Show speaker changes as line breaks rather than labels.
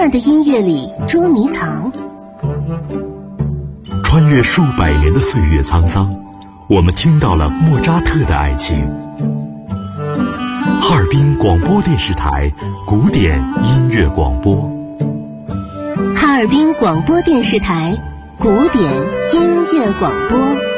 漫的音乐里捉迷藏，
穿越数百年的岁月沧桑，我们听到了莫扎特的爱情。哈尔滨广播电视台古典音乐广播，
哈尔滨广播电视台古典音乐广播。